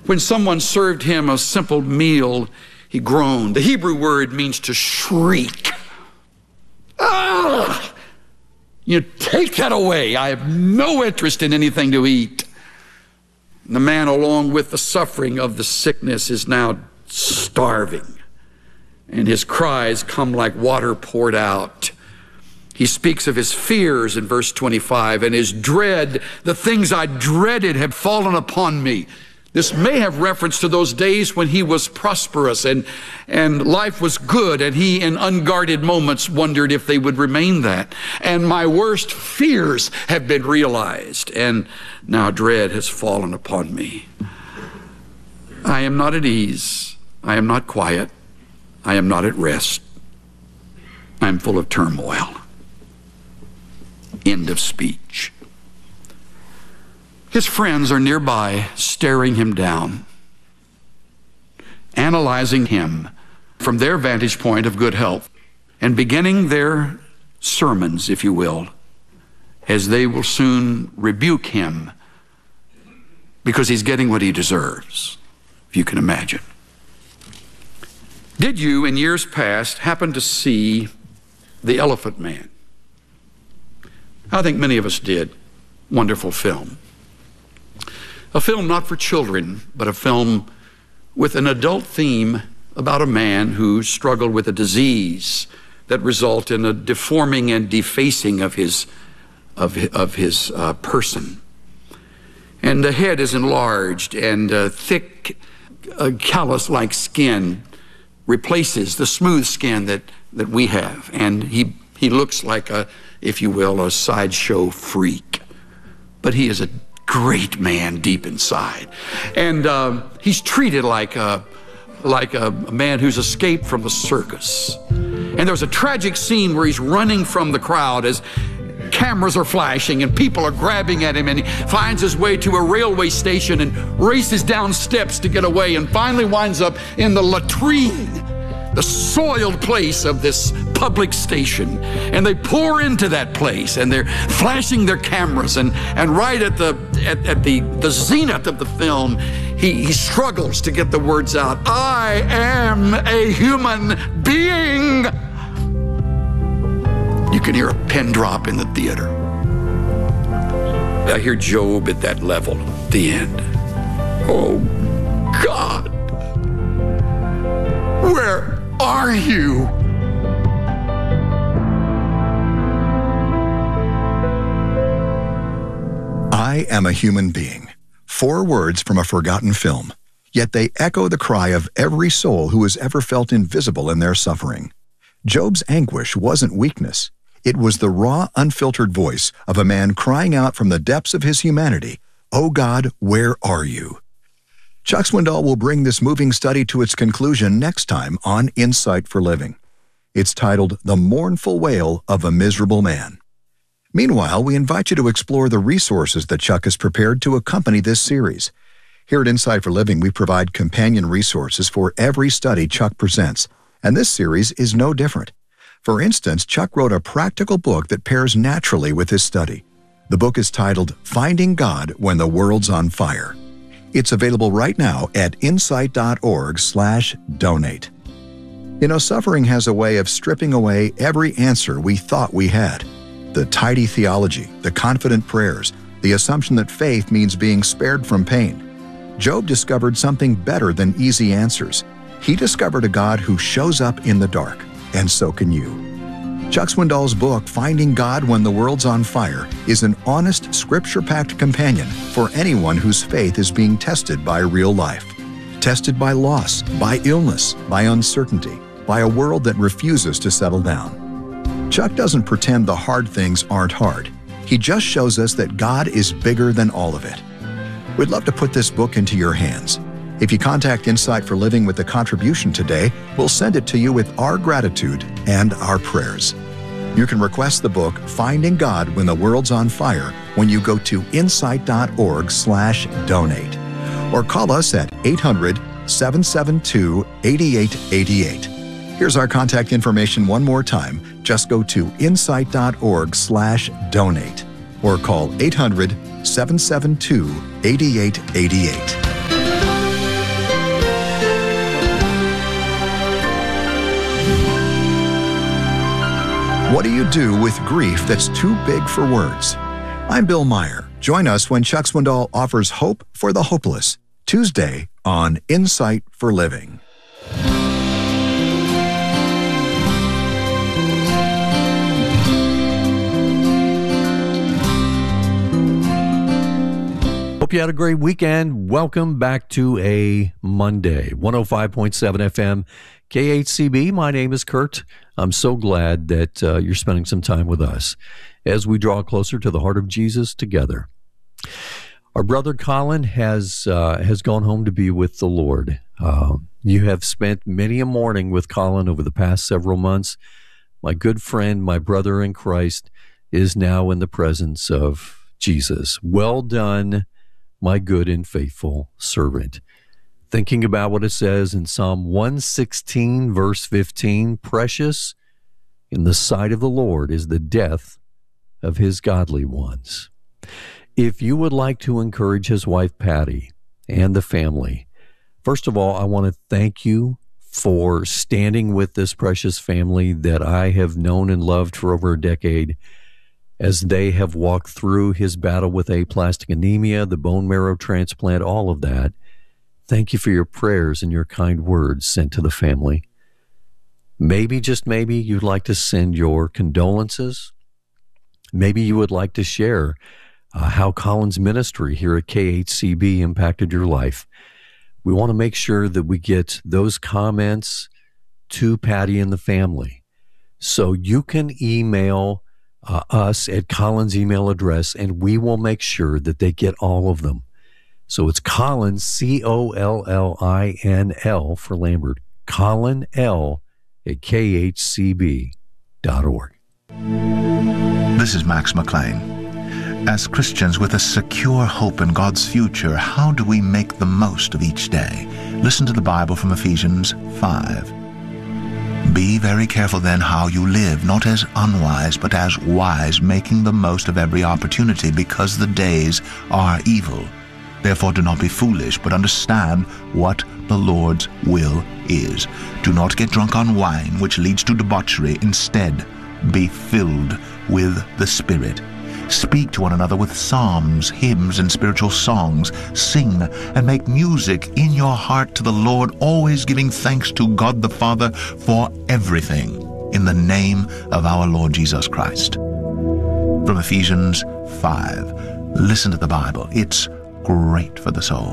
When someone served him a simple meal, he groaned. The Hebrew word means to shriek. Ah! You take that away. I have no interest in anything to eat. And the man, along with the suffering of the sickness, is now starving. And his cries come like water poured out. He speaks of his fears in verse 25, and his dread. The things I dreaded have fallen upon me. This may have reference to those days when he was prosperous and life was good, and he in unguarded moments wondered if they would remain that. And my worst fears have been realized, and now dread has fallen upon me. I am not at ease. I am not quiet. I am not at rest. I am full of turmoil. End of speech. His friends are nearby, staring him down, analyzing him from their vantage point of good health, and beginning their sermons, if you will, as they will soon rebuke him because he's getting what he deserves, if you can imagine. Did you, in years past, happen to see The Elephant Man? I think many of us did. Wonderful film. A film not for children, but a film with an adult theme about a man who struggled with a disease that resulted in a deforming and defacing of his person. And the head is enlarged, and thick, callus-like skin replaces the smooth skin that we have. And he looks like if you will, a sideshow freak. But he is a great man deep inside. And he's treated like a man who's escaped from the circus. And there's a tragic scene where he's running from the crowd as cameras are flashing and people are grabbing at him, and he finds his way to a railway station and races down steps to get away, and finally winds up in the latrine, the soiled place of this public station. And they pour into that place, and they're flashing their cameras, and right at the zenith of the film, he struggles to get the words out. I am a human being. You can hear a pin drop in the theater. I hear Job at that level at the end. Oh God, where are you? I am a human being. 4 words from a forgotten film, yet they echo the cry of every soul who has ever felt invisible in their suffering. Job's anguish wasn't weakness. It was the raw, unfiltered voice of a man crying out from the depths of his humanity, "Oh God, where are you?" Chuck Swindoll will bring this moving study to its conclusion next time on Insight for Living. It's titled The Mournful Wail of a Miserable Man. Meanwhile, we invite you to explore the resources that Chuck has prepared to accompany this series. Here at Insight for Living, we provide companion resources for every study Chuck presents, and this series is no different. For instance, Chuck wrote a practical book that pairs naturally with his study. The book is titled Finding God When the World's on Fire. It's available right now at insight.org/donate. You know, suffering has a way of stripping away every answer we thought we had. The tidy theology, the confident prayers, the assumption that faith means being spared from pain. Job discovered something better than easy answers. He discovered a God who shows up in the dark, and so can you. Chuck Swindoll's book, Finding God When the World's on Fire, is an honest, scripture-packed companion for anyone whose faith is being tested by real life. Tested by loss, by illness, by uncertainty, by a world that refuses to settle down. Chuck doesn't pretend the hard things aren't hard. He just shows us that God is bigger than all of it. We'd love to put this book into your hands. If you contact Insight for Living with a contribution today, we'll send it to you with our gratitude and our prayers. You can request the book, Finding God When the World's on Fire, when you go to insight.org/donate. Or call us at 800-772-8888. Here's our contact information one more time. Just go to insight.org/donate or call 800-772-8888. What do you do with grief that's too big for words? I'm Bill Meyer. Join us when Chuck Swindoll offers hope for the hopeless, Tuesday on Insight for Living. Hope you had a great weekend. Welcome back to a Monday. 105.7 FM, KHCB. My name is Kurt. I'm so glad that you're spending some time with us as we draw closer to the heart of Jesus together. Our brother Colin has gone home to be with the Lord. You have spent many a morning with Colin over the past several months. My good friend, my brother in Christ, is now in the presence of Jesus. Well done, my good and faithful servant. Thinking about what it says in Psalm 116, verse 15, precious in the sight of the Lord is the death of his godly ones. If you would like to encourage his wife, Patty, and the family, first of all, I want to thank you for standing with this precious family that I have known and loved for over a decade, as they have walked through his battle with aplastic anemia, the bone marrow transplant, all of that. Thank you for your prayers and your kind words sent to the family. Maybe, just maybe, you'd like to send your condolences. Maybe you would like to share how Colin's ministry here at KHCB impacted your life. We want to make sure that we get those comments to Patty and the family. So you can email us at Colin's email address, and we will make sure that they get all of them. So it's Colin, Collinl for Lambert, Colin L at khcb.org. This is Max McLean. As Christians with a secure hope in God's future, how do we make the most of each day? Listen to the Bible from Ephesians 5. Be very careful then how you live, not as unwise, but as wise, making the most of every opportunity, because the days are evil. Therefore do not be foolish, but understand what the Lord's will is. Do not get drunk on wine, which leads to debauchery. Instead, be filled with the Spirit. Speak to one another with psalms, hymns, and spiritual songs. Sing and make music in your heart to the Lord, always giving thanks to God the Father for everything, in the name of our Lord Jesus Christ. From Ephesians 5. Listen to the Bible. It's great for the soul.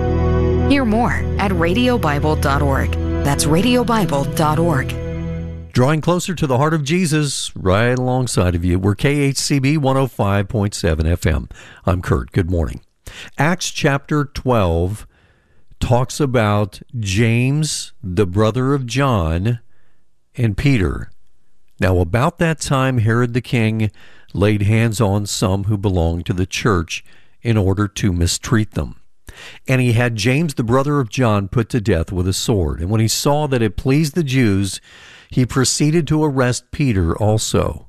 Hear more at radiobible.org. That's radiobible.org. Drawing closer to the heart of Jesus, right alongside of you. We're KHCB 105.7 FM. I'm Kurt. Good morning. Acts chapter 12 talks about James, the brother of John, and Peter. Now, about that time, Herod the king laid hands on some who belonged to the church in order to mistreat them. And he had James, the brother of John, put to death with a sword. And when he saw that it pleased the Jews, he proceeded to arrest Peter also.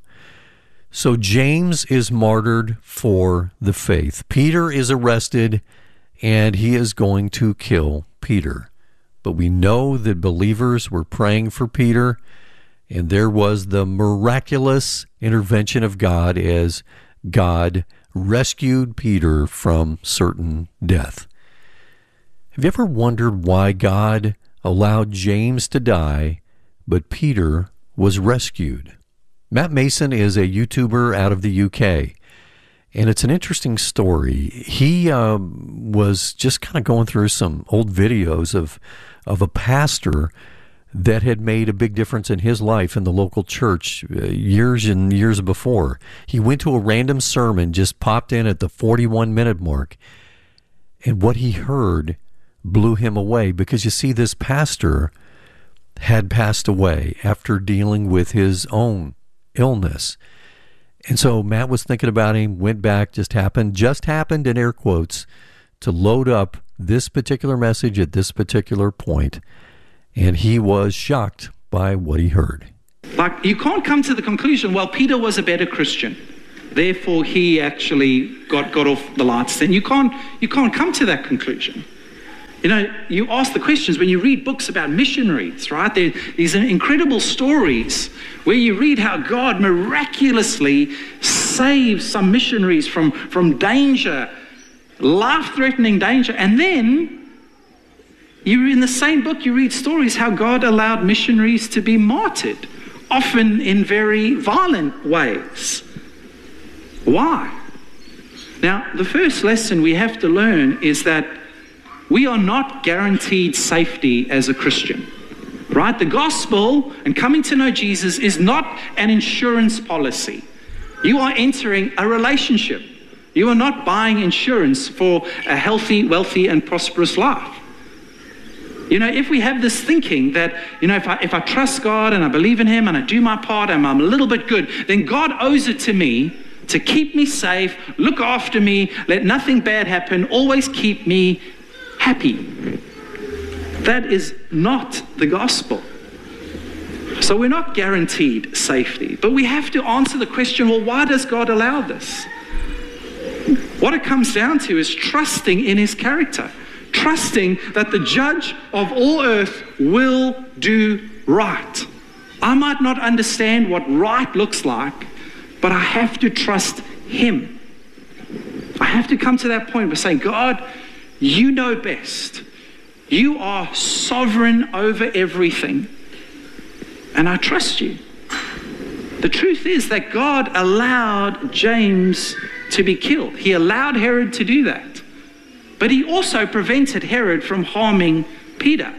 So James is martyred for the faith. Peter is arrested, and he is going to kill Peter. But we know that believers were praying for Peter, and there was the miraculous intervention of God as God rescued Peter from certain death. Have you ever wondered why God allowed James to die, but Peter was rescued? Matt Mason is a YouTuber out of the UK, and it's an interesting story. He was just kind of going through some old videos of a pastor that had made a big difference in his life in the local church years and years before. He went to a random sermon, just popped in at the 41-minute mark, and what he heard blew him away, because you see, this pastor had passed away after dealing with his own illness. And so Matt was thinking about him, went back, just happened in air quotes, to load up this particular message at this particular point. And he was shocked by what he heard. Like, you can't come to the conclusion, well, Peter was a better Christian, therefore he actually got off the light stand. You can't come to that conclusion. You know, you ask the questions when you read books about missionaries, right? These are incredible stories where you read how God miraculously saves some missionaries from danger, life-threatening danger. And then in the same book, you read stories how God allowed missionaries to be martyred, often in very violent ways. Why? Now, the first lesson we have to learn is that we are not guaranteed safety as a Christian, right? The gospel and coming to know Jesus is not an insurance policy. You are entering a relationship. You are not buying insurance for a healthy, wealthy, and prosperous life. You know, if we have this thinking that, you know, if I trust God and I believe in Him and I do my part and I'm a little bit good, then God owes it to me to keep me safe, look after me, let nothing bad happen, always keep me happy. That is not the gospel. So we're not guaranteed safety, but we have to answer the question, well, why does God allow this? What it comes down to is trusting in His character, trusting that the judge of all earth will do right. I might not understand what right looks like, but I have to trust Him. I have to come to that point of saying, God, you know best. You are sovereign over everything, and I trust you. The truth is that God allowed James to be killed. He allowed Herod to do that. But He also prevented Herod from harming Peter.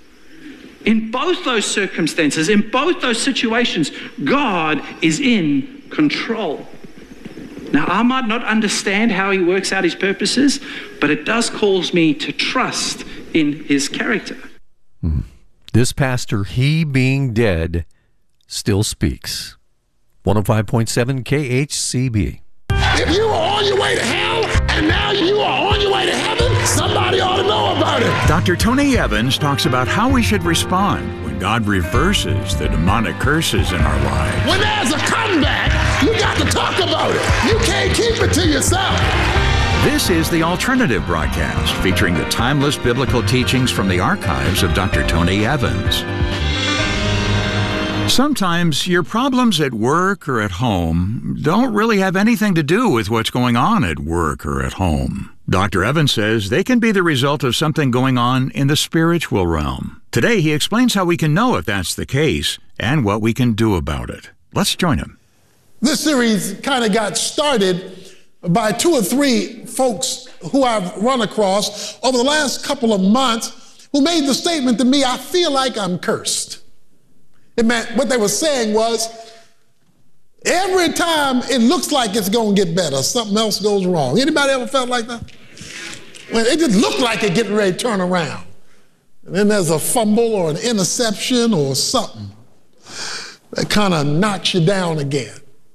In both those circumstances, in both those situations, God is in control. Now, I might not understand how He works out His purposes, but it does cause me to trust in His character. This pastor, he being dead, still speaks. 105.7 KHCB. If you were on your way to hell and now you are on your way to heaven, somebody ought to know about it. Dr. Tony Evans talks about how we should respond when God reverses the demonic curses in our lives. When there's a comeback, you got to talk about it. You can't keep it to yourself. This is the Alternative Broadcast, featuring the timeless biblical teachings from the archives of Dr. Tony Evans. Sometimes your problems at work or at home don't really have anything to do with what's going on at work or at home. Dr. Evans says they can be the result of something going on in the spiritual realm. Today, he explains how we can know if that's the case and what we can do about it. Let's join him. This series kind of got started by 2 or 3 folks who I've run across over the last couple of months who made the statement to me, I feel like I'm cursed. It meant what they were saying was, every time it looks like it's going to get better, something else goes wrong. Anybody ever felt like that? When it just looked like it getting ready to turn around. And then there's a fumble or an interception or something that kind of knocks you down again.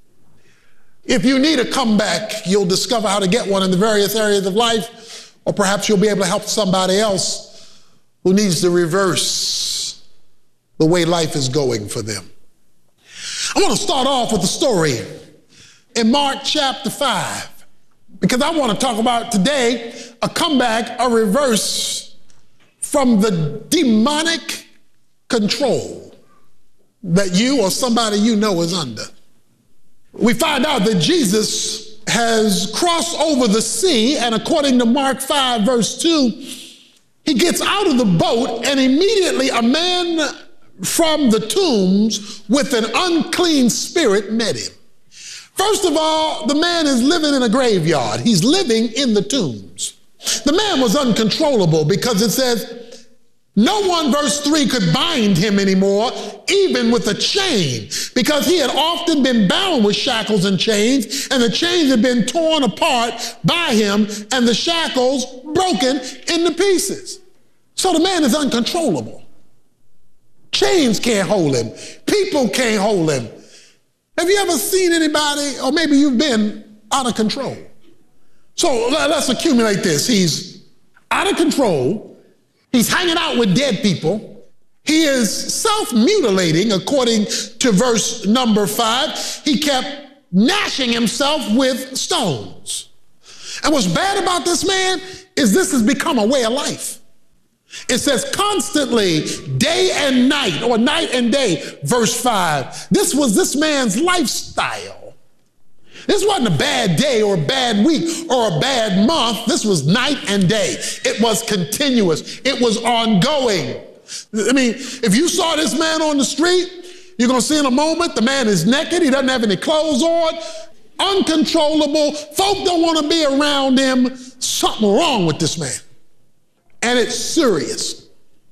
If you need a comeback, you'll discover how to get one in the various areas of life, or perhaps you'll be able to help somebody else who needs to reverse the way life is going for them. I want to start off with a story in Mark chapter 5, because I want to talk about today a comeback, a reverse from the demonic control that you or somebody you know is under. We find out that Jesus has crossed over the sea, and according to Mark 5 verse 2, he gets out of the boat, and immediately a man from the tombs with an unclean spirit met him. First of all, the man is living in a graveyard. He's living in the tombs. The man was uncontrollable because it says, no one, verse 3, could bind him anymore, even with a chain, because he had often been bound with shackles and chains, and the chains had been torn apart by him, and the shackles broken into pieces. So the man is uncontrollable. Chains can't hold him. People can't hold him. Have you ever seen anybody, or maybe you've been out of control? So let's accumulate this. He's out of control. He's hanging out with dead people. He is self-mutilating, according to verse number 5. He kept gnashing himself with stones. And what's bad about this man is this has become a way of life. It says constantly, day and night, or night and day, verse 5. This was this man's lifestyle. This wasn't a bad day or a bad week or a bad month. This was night and day. It was continuous. It was ongoing. I mean, if you saw this man on the street, you're going to see in a moment the man is naked. He doesn't have any clothes on. Uncontrollable. Folk don't want to be around him. Something wrong with this man. And it's serious.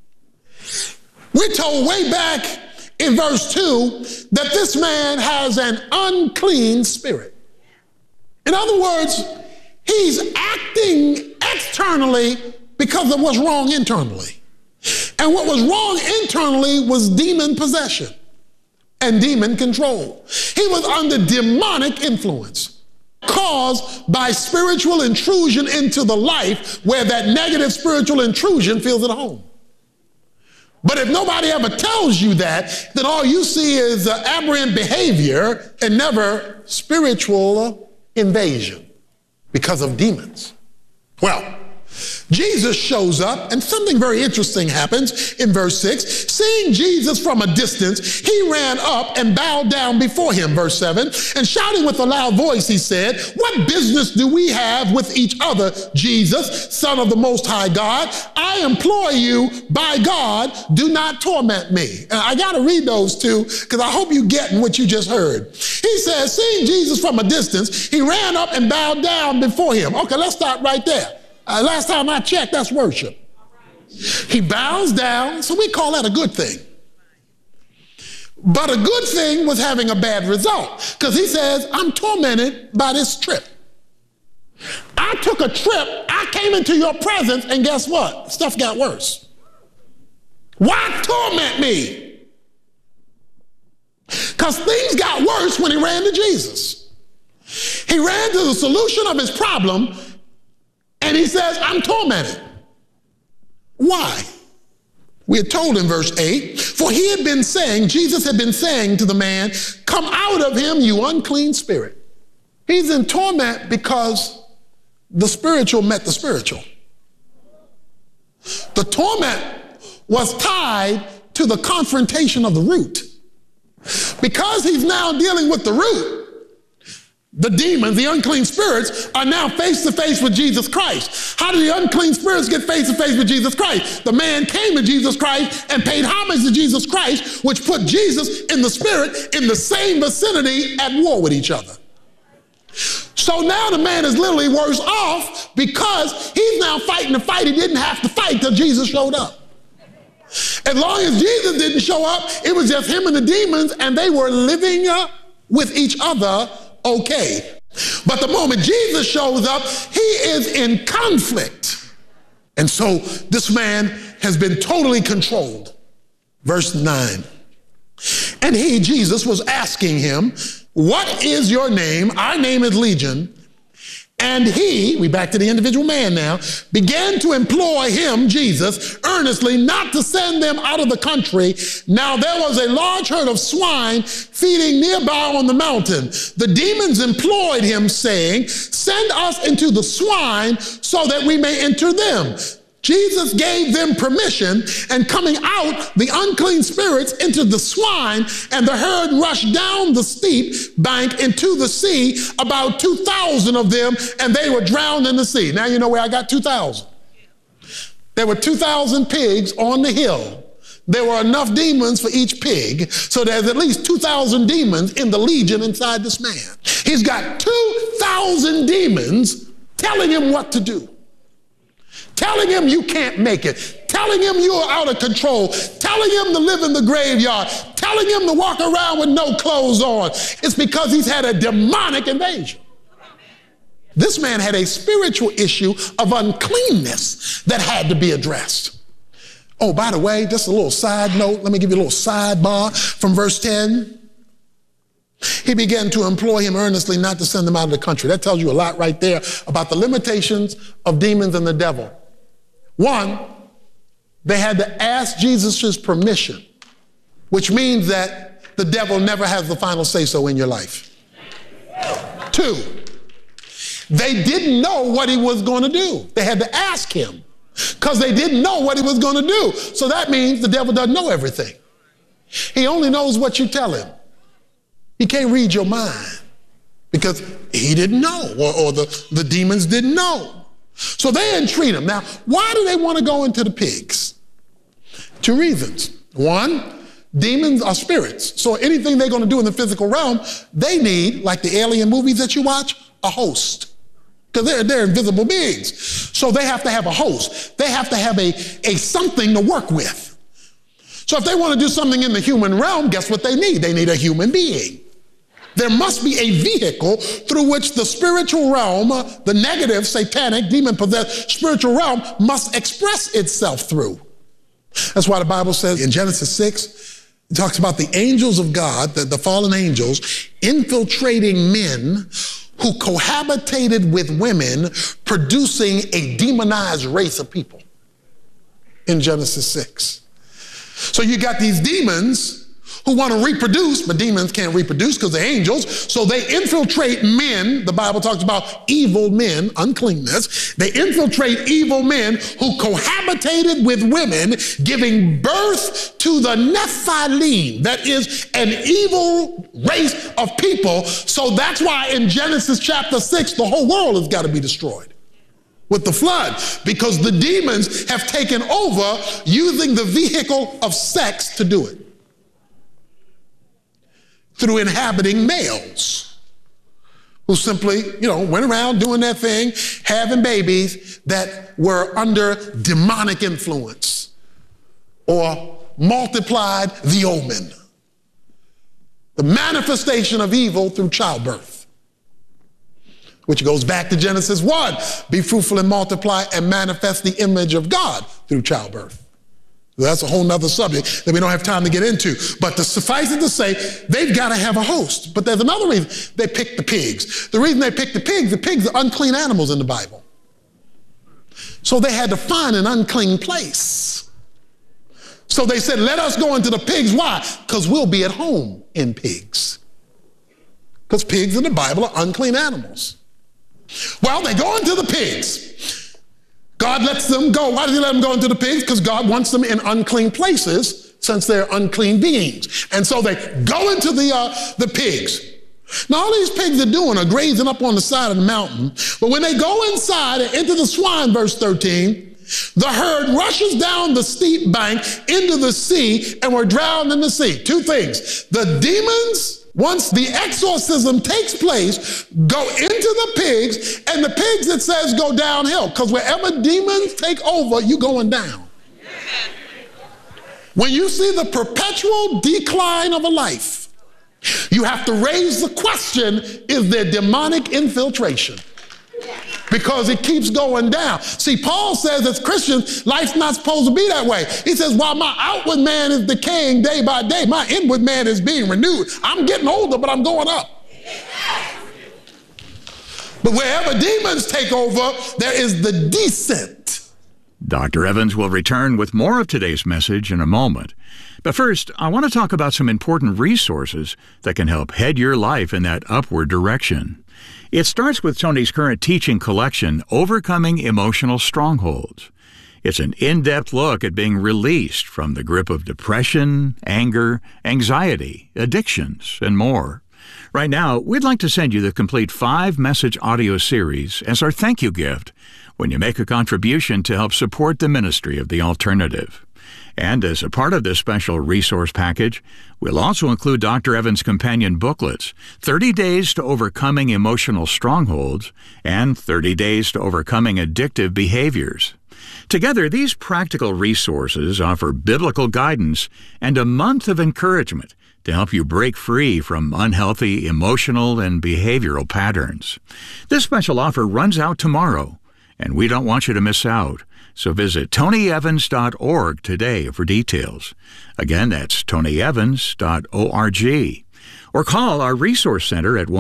We're told way back in verse 2 that this man has an unclean spirit. In other words, he's acting externally because of what's wrong internally. And what was wrong internally was demon possession and demon control. He was under demonic influence caused by spiritual intrusion into the life where that negative spiritual intrusion feels at home. But if nobody ever tells you that, then all you see is aberrant behavior and never spiritual invasion because of demons. Well, Jesus shows up, and something very interesting happens in verse 6. Seeing Jesus from a distance, he ran up and bowed down before him, verse 7, and shouting with a loud voice, he said, "What business do we have with each other, Jesus, Son of the Most High God? I implore you, by God, do not torment me." And I got to read those two because I hope you're getting what you just heard. He says, seeing Jesus from a distance, he ran up and bowed down before him. Okay, let's start right there. Last time I checked, that's worship. He bows down, so we call that a good thing. But a good thing was having a bad result, because he says, I'm tormented by this trip. I took a trip, I came into your presence, and guess what? Stuff got worse. Why torment me? Because things got worse when he ran to Jesus. He ran to the solution of his problem, and he says, I'm tormented. Why? We are told in verse 8, for he had been saying, Jesus had been saying to the man, come out of him, you unclean spirit. He's in torment because the spiritual met the spiritual. The torment was tied to the confrontation of the root. Because he's now dealing with the root, the demons, the unclean spirits, are now face to face with Jesus Christ. How did the unclean spirits get face to face with Jesus Christ? The man came to Jesus Christ and paid homage to Jesus Christ, which put Jesus in the spirit in the same vicinity at war with each other. So now the man is literally worse off because he's now fighting the fight he didn't have to fight till Jesus showed up. As long as Jesus didn't show up, it was just him and the demons, and they were living with each other okay. But the moment Jesus shows up, he is in conflict. And so this man has been totally controlled. Verse 9. And he, Jesus, was asking him, what is your name? Our name is Legion. And he, we back to the individual man now, began to implore him, Jesus, earnestly not to send them out of the country. Now there was a large herd of swine feeding nearby on the mountain. The demons implored him, saying, send us into the swine so that we may enter them. Jesus gave them permission, and coming out, the unclean spirits entered the swine, and the herd rushed down the steep bank into the sea, about 2,000 of them, and they were drowned in the sea. Now you know where I got 2,000. There were 2,000 pigs on the hill. There were enough demons for each pig, so there's at least 2,000 demons in the legion inside this man. He's got 2,000 demons telling him what to do. Telling him you can't make it, telling him you're out of control, telling him to live in the graveyard, telling him to walk around with no clothes on. It's because he's had a demonic invasion. This man had a spiritual issue of uncleanness that had to be addressed. Oh, by the way, just a little side note. Let me give you a little sidebar from verse 10. He began to implore him earnestly not to send them out of the country. That tells you a lot right there about the limitations of demons and the devil. One, they had to ask Jesus' permission, which means that the devil never has the final say-so in your life. Two, they didn't know what he was going to do. They had to ask him. because they didn't know what he was going to do. So that means the devil doesn't know everything. He only knows what you tell him. He can't read your mind because he didn't know, or the demons didn't know. So they didn't treat him. Now, why do they want to go into the pigs? 2 reasons. One, demons are spirits. So anything they're going to do in the physical realm, they need, like the alien movies that you watch, a host. Because they're invisible beings. So they have to have a host. They have to have a something to work with. So if they want to do something in the human realm, guess what they need? They need a human being. There must be a vehicle through which the spiritual realm, the negative, satanic, demon-possessed spiritual realm must express itself through. That's why the Bible says in Genesis 6, it talks about the angels of God, the fallen angels, infiltrating men who cohabitated with women, producing a demonized race of people in Genesis 6. So you got these demons who want to reproduce, but demons can't reproduce because they're angels. So they infiltrate men. The Bible talks about evil men, uncleanness. They infiltrate evil men who cohabitated with women, giving birth to the Nephilim. That is an evil race of people. So that's why in Genesis chapter 6, the whole world has got to be destroyed with the flood, because the demons have taken over using the vehicle of sex to do it, through inhabiting males who simply, went around doing their thing, having babies that were under demonic influence or multiplied the omen, the manifestation of evil through childbirth, which goes back to Genesis 1. Be fruitful and multiply and manifest the image of God through childbirth. That's a whole nother subject that we don't have time to get into. But to suffice it to say, they've got to have a host. But there's another reason they picked the pigs. The reason they picked the pigs are unclean animals in the Bible. So they had to find an unclean place. So they said, let us go into the pigs. Why? Because we'll be at home in pigs. Because pigs in the Bible are unclean animals. Well, they go into the pigs. God lets them go. Why does he let them go into the pigs? Because God wants them in unclean places, since they're unclean beings. And so they go into the pigs. Now, all these pigs are doing are grazing up on the side of the mountain. But when they go inside and into the swine, verse 13, the herd rushes down the steep bank into the sea and were drowned in the sea. 2 things. The demons, once the exorcism takes place, go into the pigs, and the pigs, it says, go downhill, because wherever demons take over, you're going down. When you see the perpetual decline of a life, you have to raise the question, is there demonic infiltration? Because it keeps going down. See, Paul says as Christians, life's not supposed to be that way. He says, while my outward man is decaying day by day, my inward man is being renewed. I'm getting older, but I'm going up. But wherever demons take over, there is the descent. Dr. Evans will return with more of today's message in a moment. But first, I want to talk about some important resources that can help head your life in that upward direction. It starts with Tony's current teaching collection, Overcoming Emotional Strongholds. It's an in-depth look at being released from the grip of depression, anger, anxiety, addictions, and more. Right now, we'd like to send you the complete 5-message audio series as our thank you gift when you make a contribution to help support the ministry of The Alternative. And as a part of this special resource package, we'll also include Dr. Evans' companion booklets, 30 Days to Overcoming Emotional Strongholds and 30 Days to Overcoming Addictive Behaviors. Together, these practical resources offer biblical guidance and a month of encouragement to help you break free from unhealthy emotional and behavioral patterns. This special offer runs out tomorrow, and we don't want you to miss out. So visit tonyevans.org today for details. Again, that's tonyevans.org. Or call our resource center at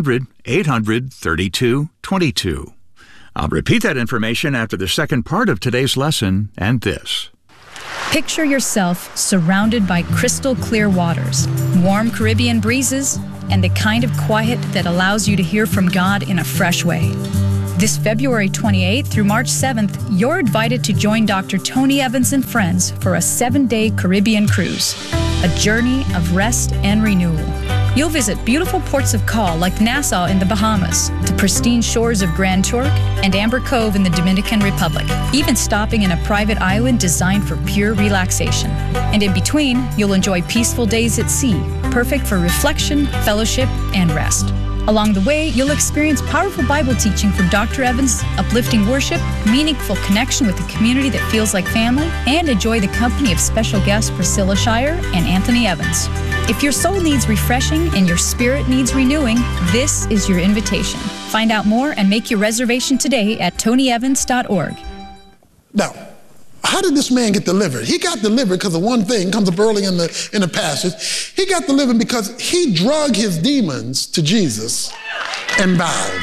1-800-800-3222. I'll repeat that information after the second part of today's lesson and this. Picture yourself surrounded by crystal clear waters, warm Caribbean breezes, and the kind of quiet that allows you to hear from God in a fresh way. This February 28th through March 7th, you're invited to join Dr. Tony Evans and friends for a 7-day Caribbean cruise, a journey of rest and renewal. You'll visit beautiful ports of call like Nassau in the Bahamas, the pristine shores of Grand Turk, and Amber Cove in the Dominican Republic, even stopping in a private island designed for pure relaxation. And in between, you'll enjoy peaceful days at sea, perfect for reflection, fellowship, and rest. Along the way, you'll experience powerful Bible teaching from Dr. Evans, uplifting worship, meaningful connection with a community that feels like family, and enjoy the company of special guests Priscilla Shire and Anthony Evans. If your soul needs refreshing and your spirit needs renewing, this is your invitation. Find out more and make your reservation today at tonyevans.org. Now, how did this man get delivered? He got delivered because of one thing, comes up early in the passage. He got delivered because he drug his demons to Jesus and bowed.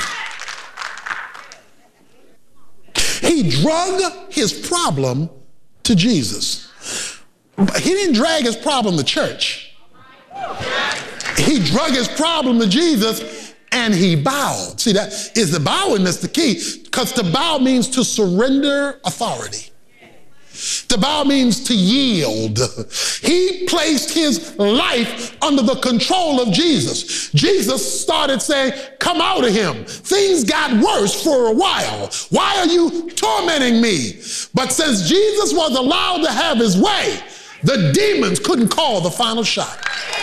He drug his problem to Jesus. He didn't drag his problem to church. He drug his problem to Jesus and he bowed. See, that is the bowing that's the key, because to bow means to surrender authority. To bow means to yield. He placed his life under the control of Jesus. Jesus started saying, come out of him. Things got worse for a while. Why are you tormenting me? But since Jesus was allowed to have his way, the demons couldn't call the final shot.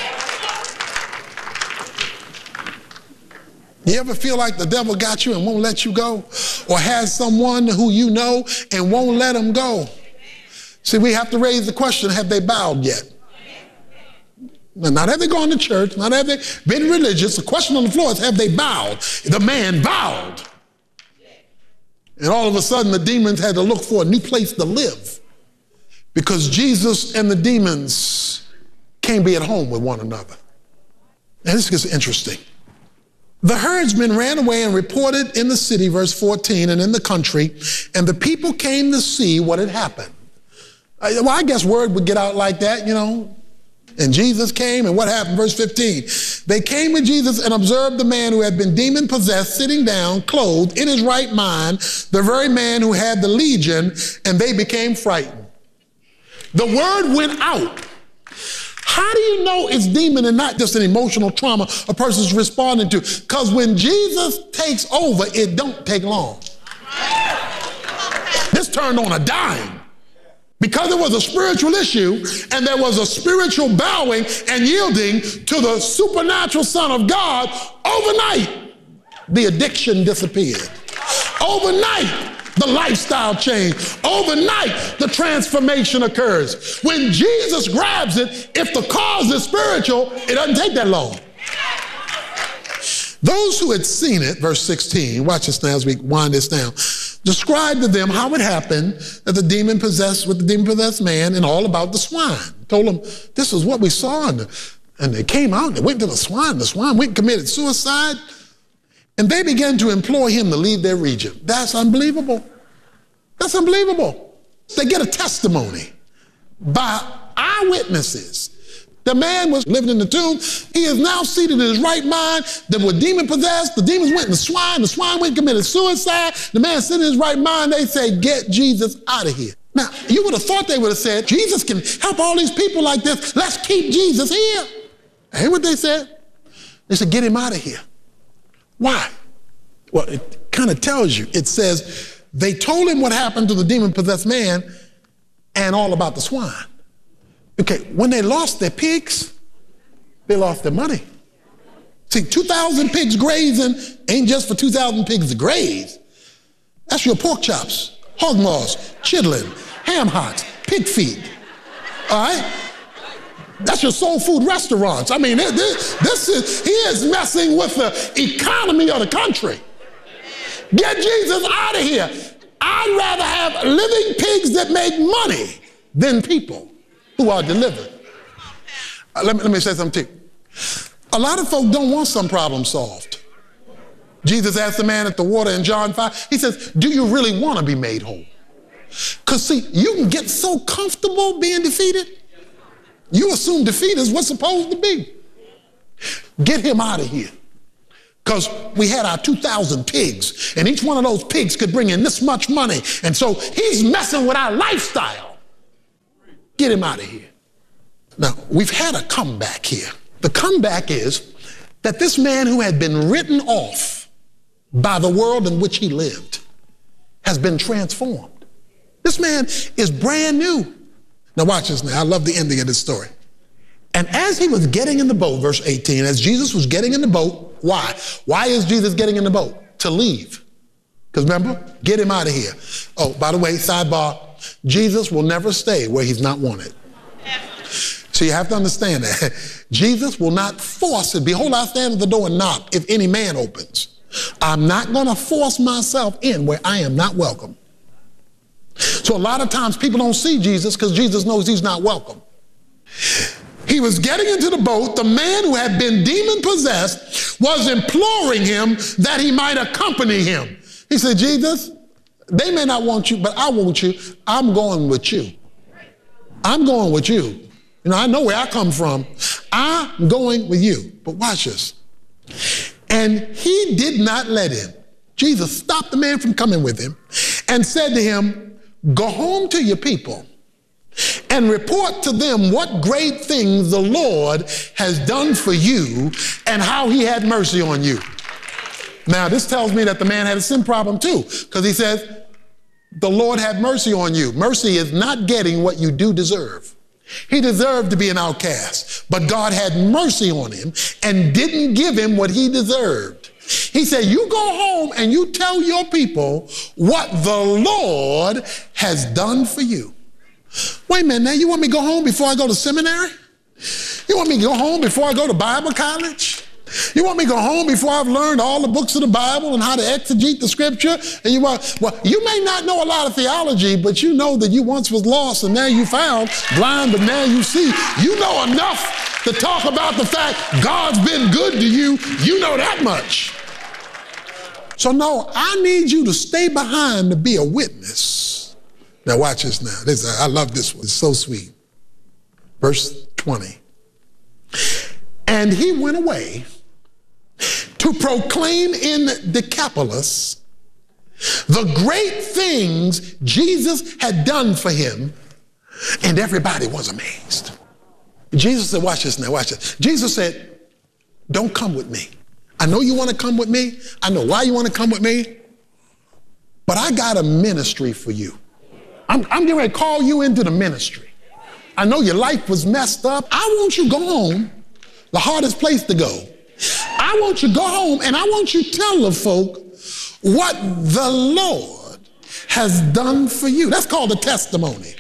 You ever feel like the devil got you and won't let you go? Or has someone who you know and won't let them go? See, we have to raise the question, have they bowed yet? Not have they gone to church, not have they been religious. The question on the floor is, have they bowed? The man bowed. And all of a sudden, the demons had to look for a new place to live, because Jesus and the demons can't be at home with one another. And this gets interesting. The herdsmen ran away and reported in the city, verse 14, and in the country, and the people came to see what had happened. Well, I guess word would get out like that, you know. And Jesus came, and what happened? Verse 15. They came to Jesus and observed the man who had been demon-possessed sitting down, clothed, in his right mind, the very man who had the legion, and they became frightened. The word went out. How do you know it's demon and not just an emotional trauma a person's responding to? Because when Jesus takes over, it don't take long. This turned on a dime. Because it was a spiritual issue and there was a spiritual bowing and yielding to the supernatural Son of God, overnight, the addiction disappeared. Overnight, the lifestyle changed. Overnight, the transformation occurs. When Jesus grabs it, if the cause is spiritual, it doesn't take that long. Those who had seen it, verse 16, watch this now as we wind this down, described to them how it happened that the demon-possessed man and all about the swine. Told them, this is what we saw. And they came out and they went to the swine. The swine went and committed suicide. And they began to implore him to leave their region. That's unbelievable. That's unbelievable. They get a testimony by eyewitnesses. The man was living in the tomb. He is now seated in his right mind. They were demon-possessed. The demons went in the swine. The swine went and committed suicide. The man sitting in his right mind. They say, get Jesus out of here. Now, you would have thought they would have said, Jesus can help all these people like this. Let's keep Jesus here. Hear what they said? They said, get him out of here. Why? Well, it kind of tells you. It says, they told him what happened to the demon-possessed man and all about the swine. Okay, when they lost their pigs, they lost their money. See, 2,000 pigs grazing ain't just for 2,000 pigs to graze. That's your pork chops, hog maws, chitlin, ham hocks, pig feet. All right? That's your soul food restaurants. I mean, he is messing with the economy of the country. Get Jesus out of here. I'd rather have living pigs that make money than people who are delivered. Let me say something to you. A lot of folk don't want some problem solved. Jesus asked the man at the water in John 5, he says, do you really want to be made whole? Because see, you can get so comfortable being defeated. You assume defeat is what's supposed to be. Get him out of here. because we had our 2,000 pigs, and each one of those pigs could bring in this much money. And so he's messing with our lifestyle. Get him out of here. Now, we've had a comeback here. The comeback is that this man who had been written off by the world in which he lived has been transformed. This man is brand new. Now watch this now. I love the ending of this story. And as he was getting in the boat, verse 18, as Jesus was getting in the boat, why? Why is Jesus getting in the boat? To leave. Because remember, get him out of here. Oh, by the way, sidebar, Jesus will never stay where he's not wanted. So you have to understand that. Jesus will not force it. Behold, I stand at the door and knock if any man opens. I'm not going to force myself in where I am not welcome. So a lot of times people don't see Jesus because Jesus knows he's not welcome. He was getting into the boat. The man who had been demon-possessed was imploring him that he might accompany him. He said, Jesus, they may not want you, but I want you. I'm going with you. I'm going with you. You know, I know where I come from. I'm going with you. But watch this. And he did not let him. Jesus stopped the man from coming with him and said to him, go home to your people and report to them what great things the Lord has done for you and how he had mercy on you. Now, this tells me that the man had a sin problem too, because he says, the Lord had mercy on you. Mercy is not getting what you do deserve. He deserved to be an outcast, but God had mercy on him and didn't give him what he deserved. He said, you go home and you tell your people what the Lord has done for you. Wait a minute now, you want me to go home before I go to seminary? You want me to go home before I go to Bible college? You want me to go home before I've learned all the books of the Bible and how to exegete the scripture? And you may not know a lot of theology, but you know that you once was lost and now you found, blind, but now you see. You know enough to talk about the fact God's been good to you. You know that much. So no, I need you to stay behind to be a witness. Now watch this now. I love this one. It's so sweet. Verse 20. And he went away to proclaim in Decapolis the great things Jesus had done for him, and everybody was amazed. Jesus said, watch this now, watch this. Jesus said, don't come with me. I know you want to come with me. I know why you want to come with me, but I got a ministry for you. I'm getting ready to call you into the ministry. I know your life was messed up. I want you to go home, the hardest place to go. I want you to go home and I want you to tell the folk what the Lord has done for you. That's called a testimony.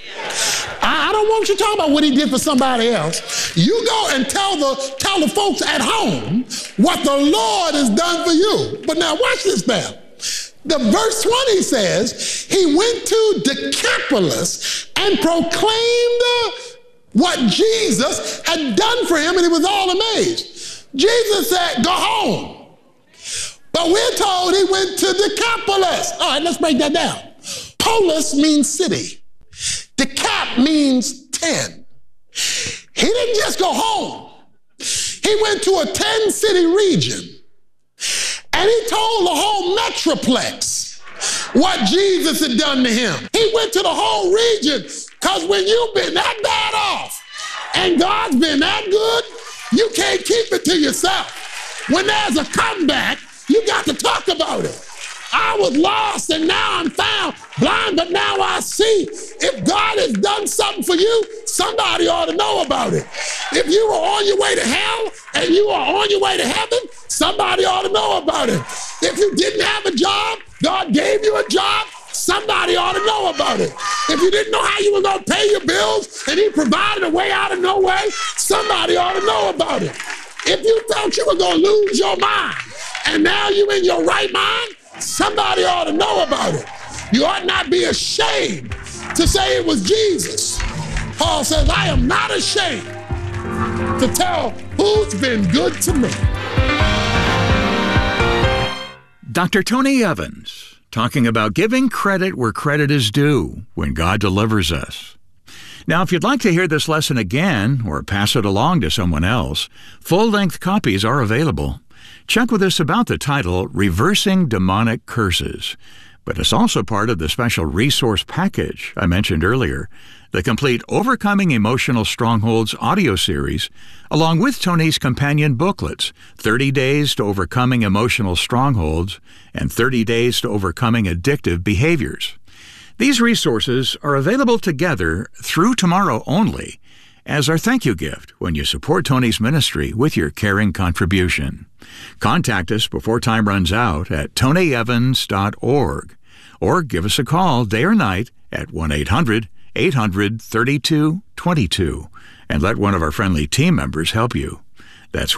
I don't want you to talk about what he did for somebody else. You go and tell the folks at home what the Lord has done for you. But now watch this now. The verse 20 says, he went to Decapolis and proclaimed what Jesus had done for him, and he was all amazed. Jesus said, go home. But we're told he went to Decapolis. All right, let's break that down. Polis means city. Decap means 10. He didn't just go home. He went to a 10-city region. And he told the whole metroplex what Jesus had done to him. He went to the whole region, because when you've been that bad off and God's been that good, you can't keep it to yourself. When there's a comeback, you got to talk about it. I was lost and now I'm found, blind, but now I see. If God has done something for you, somebody ought to know about it. If you were on your way to hell and you are on your way to heaven, somebody ought to know about it. If you didn't have a job, God gave you a job, somebody ought to know about it. If you didn't know how you were going to pay your bills and he provided a way out of no way, somebody ought to know about it. If you thought you were going to lose your mind and now you're in your right mind, somebody ought to know about it. You ought not be ashamed to say it was Jesus. Paul says, I am not ashamed to tell who's been good to me. Dr. Tony Evans, talking about giving credit where credit is due when God delivers us. Now, if you'd like to hear this lesson again or pass it along to someone else, full-length copies are available. Check with us about the title, Reversing Demonic Curses. But it's also part of the special resource package I mentioned earlier, the complete Overcoming Emotional Strongholds audio series, along with Tony's companion booklets, 30 Days to Overcoming Emotional Strongholds and 30 Days to Overcoming Addictive Behaviors. These resources are available together through tomorrow only as our thank you gift when you support Tony's ministry with your caring contribution. Contact us before time runs out at tonyevans.org or give us a call day or night at 1-800-800-3222 and let one of our friendly team members help you. That's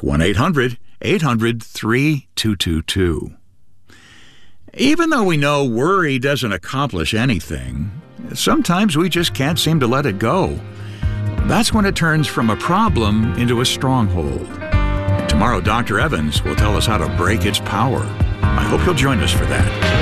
1-800-800-3222. Even though we know worry doesn't accomplish anything, sometimes we just can't seem to let it go. That's when it turns from a problem into a stronghold. Tomorrow, Dr. Evans will tell us how to break its power. I hope you'll join us for that.